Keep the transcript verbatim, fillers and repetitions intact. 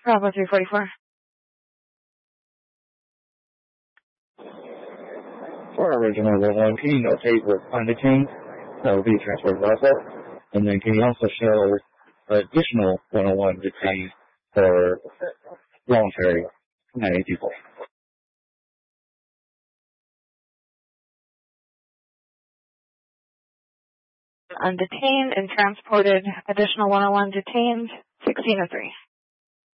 Bravo three forty-four. For original one one, can you notate where undetained? That will be transferred also. And then can you also show additional one oh one detained for voluntary ninety people? Undetained and transported additional one oh one detained, sixteen oh three.